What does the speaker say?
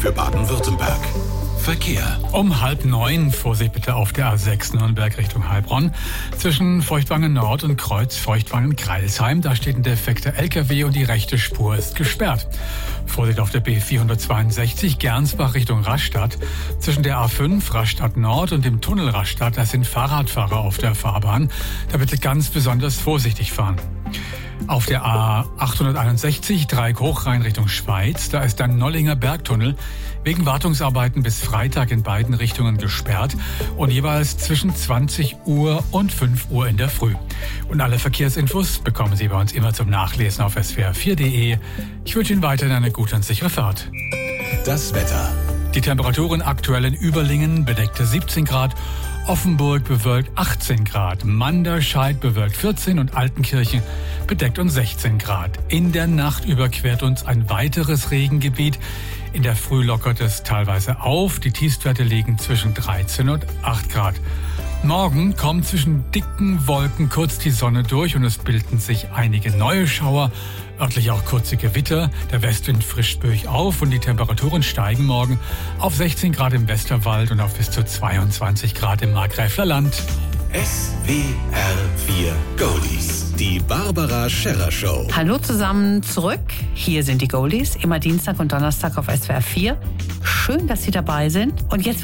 für Baden-Württemberg. Verkehr. Um 8:30, Vorsicht bitte auf der A6 Nürnberg Richtung Heilbronn. Zwischen Feuchtwangen Nord und Kreuz Feuchtwangen-Kreilsheim. Da steht ein defekter LKW und die rechte Spur ist gesperrt. Vorsicht auf der B462 Gernsbach Richtung Rastatt. Zwischen der A5 Rastatt Nord und dem Tunnel Rastatt, da sind Fahrradfahrer auf der Fahrbahn. Da bitte ganz besonders vorsichtig fahren. Auf der A861 Dreieck Hochrhein Richtung Schweiz, da ist der Nollinger Bergtunnel wegen Wartungsarbeiten bis Freitag in beiden Richtungen gesperrt und jeweils zwischen 20 Uhr und 5 Uhr in der Früh. Und alle Verkehrsinfos bekommen Sie bei uns immer zum Nachlesen auf swr4.de. Ich wünsche Ihnen weiterhin eine gute und sichere Fahrt. Das Wetter. Die Temperaturen aktuell in Überlingen bedeckte 17 Grad, Offenburg bewölkt 18 Grad, Manderscheid bewölkt 14 und Altenkirchen bedeckt uns 16 Grad. In der Nacht überquert uns ein weiteres Regengebiet. In der Früh lockert es teilweise auf. Die Tiefstwerte liegen zwischen 13 und 8 Grad. Morgen kommt zwischen dicken Wolken kurz die Sonne durch und es bilden sich einige neue Schauer, örtlich auch kurze Gewitter. Der Westwind frischt böig auf und die Temperaturen steigen morgen auf 16 Grad im Westerwald und auf bis zu 22 Grad im Markgräfler Land. SWR 4 Goldies. Die Barbara Scherrer Show. Hallo zusammen zurück. Hier sind die Goldies, immer Dienstag und Donnerstag auf SWR 4. Schön, dass Sie dabei sind. Und jetzt